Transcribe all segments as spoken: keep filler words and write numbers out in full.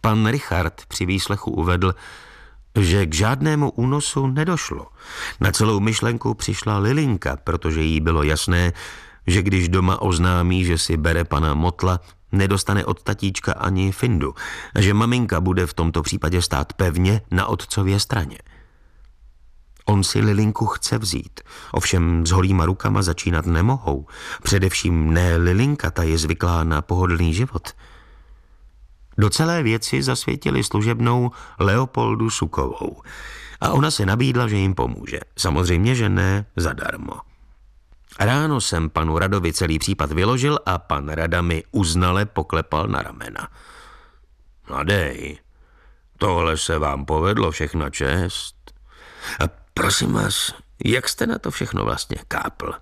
Pan Richard při výslechu uvedl, že k žádnému únosu nedošlo. Na celou myšlenku přišla Lilinka, protože jí bylo jasné, že když doma oznámí, že si bere pana Motla, nedostane od tatíčka ani findu a že maminka bude v tomto případě stát pevně na otcově straně. On si Lilinku chce vzít, ovšem s holýma rukama začínat nemohou. Především ne Lilinka, ta je zvyklá na pohodlný život. Do celé věci zasvětili služebnou Leopoldu Sukovou a ona se nabídla, že jim pomůže. Samozřejmě, že ne zadarmo. Ráno jsem panu Radovi celý případ vyložil a pan Rada mi uznale poklepal na ramena. Mladej, tohle se vám povedlo, všechna čest. A prosím vás, jak jste na to všechno vlastně kápl?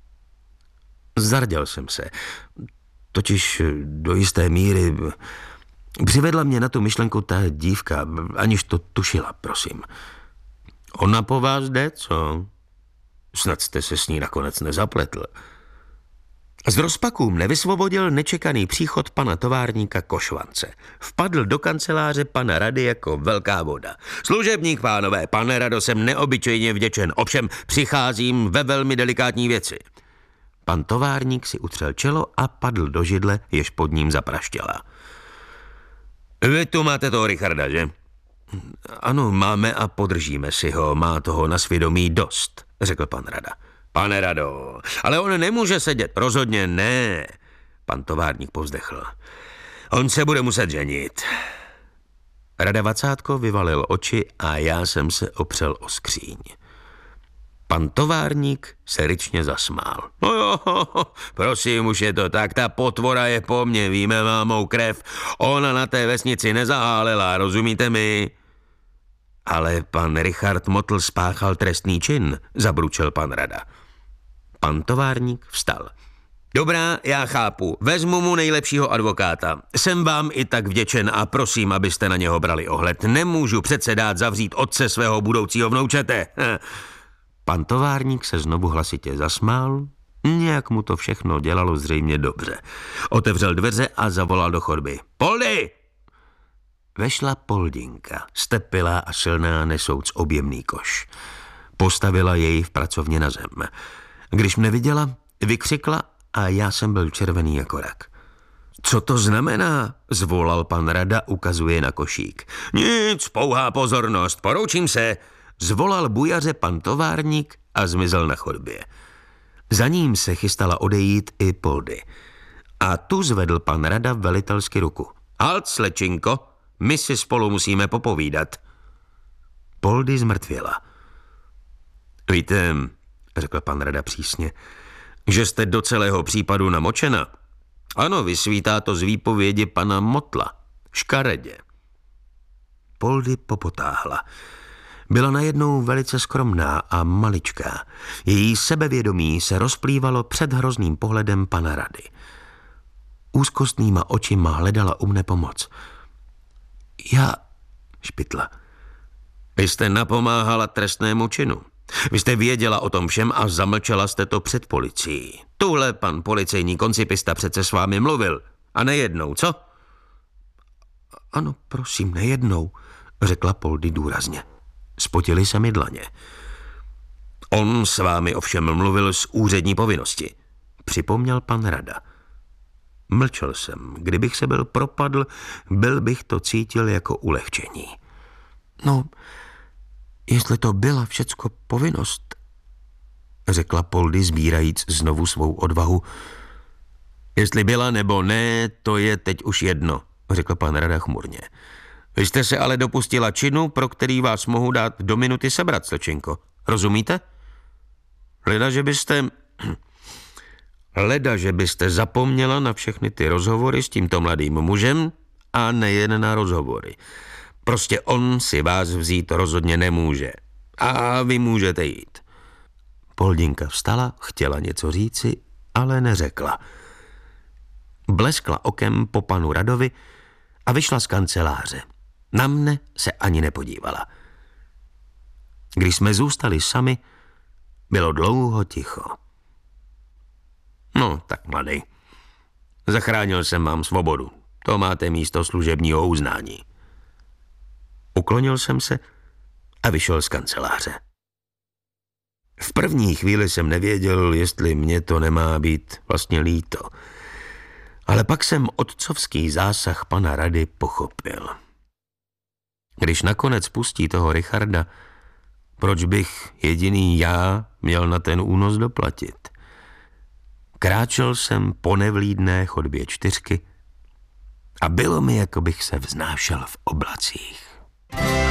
Zarděl jsem se, totiž do jisté míry přivedla mě na tu myšlenku ta dívka, aniž to tušila, prosím. Ona po vás jde, co? Snad jste se s ní nakonec nezapletl. Z rozpaku mne vysvobodil nečekaný příchod pana továrníka Košvance. Vpadl do kanceláře pana Rady jako velká voda. Služebník, pánové, pane Rado, jsem neobyčejně vděčen, ovšem přicházím ve velmi delikátní věci. Pan továrník si utřel čelo a padl do židle, jež pod ním zapraštěla. Vy tu máte toho Richarda, že? Ano, máme a podržíme si ho, má toho na svědomí dost, řekl pan Rada. Pane Rado, ale on nemůže sedět, rozhodně ne. Pan továrník povzdechl. On se bude muset ženit. Rada Vacátko vyvalil oči a já jsem se opřel o skříň. Pan továrník se ryčně zasmál. No jo, prosím, už je to tak, ta potvora je po mně, víme, má mou krev. Ona na té vesnici nezahálela, rozumíte mi? Ale pan Richard Motl spáchal trestný čin, zabručel pan Rada. Pan továrník vstal. Dobrá, já chápu, vezmu mu nejlepšího advokáta. Jsem vám i tak vděčen a prosím, abyste na něho brali ohled. Nemůžu přece dát zavřít otce svého budoucího vnoučete. Pan továrník se znovu hlasitě zasmál, nějak mu to všechno dělalo zřejmě dobře. Otevřel dveře a zavolal do chodby. Poldy! Vešla Poldinka, stepilá a silná nesouc objemný koš. Postavila jej v pracovně na zem. Když mne viděla, vykřikla a já jsem byl červený jako rak. Co to znamená? Zvolal pan Rada, ukazuje na košík. Nic, pouhá pozornost, poroučím se. Zvolal bujaře pan továrník a zmizel na chodbě. Za ním se chystala odejít i Poldy. A tu zvedl pan Rada velitelsky ruku. Halt, slečinko, my si spolu musíme popovídat. Poldy zmrtvěla. Víte, řekl pan Rada přísně, že jste do celého případu namočena. Ano, vysvítá to z výpovědi pana Motla. Škaredě. Poldy popotáhla. Byla najednou velice skromná a maličká. Její sebevědomí se rozplývalo před hrozným pohledem pana Rady. Úzkostnýma očima hledala u mne pomoc. Já, špitla. Vy jste napomáhala trestnému činu. Vy jste věděla o tom všem a zamlčela jste to před policií. Tuhle pan policejní koncipista přece s vámi mluvil. A nejednou, co? Ano, prosím, nejednou, řekla Poldy důrazně. Spotily se mi dlaně. On s vámi ovšem mluvil z úřední povinnosti, připomněl pan Rada. Mlčel jsem. Kdybych se byl propadl, byl bych to cítil jako ulehčení. No, jestli to byla všecko povinnost, řekla Poldy, sbírajíc znovu svou odvahu. Jestli byla nebo ne, to je teď už jedno, řekl pan Rada chmurně. Vy jste se ale dopustila činu, pro který vás mohu dát do minuty sebrat, slečinko. Rozumíte? Leda, že byste... Leda, že byste zapomněla na všechny ty rozhovory s tímto mladým mužem a nejen na rozhovory. Prostě on si vás vzít rozhodně nemůže. A vy můžete jít. Poldinka vstala, chtěla něco říci, ale neřekla. Bleskla okem po panu Radovi a vyšla z kanceláře. Na mne se ani nepodívala. Když jsme zůstali sami, bylo dlouho ticho. No, tak mladej. Zachránil jsem vám svobodu. To máte místo služebního uznání. Uklonil jsem se a vyšel z kanceláře. V první chvíli jsem nevěděl, jestli mě to nemá být vlastně líto. Ale pak jsem otcovský zásah pana Rady pochopil. Když nakonec pustí toho Richarda, proč bych jediný já měl na ten únos doplatit? Kráčel jsem po nevlídné chodbě čtyřky a bylo mi, jako bych se vznášel v oblacích.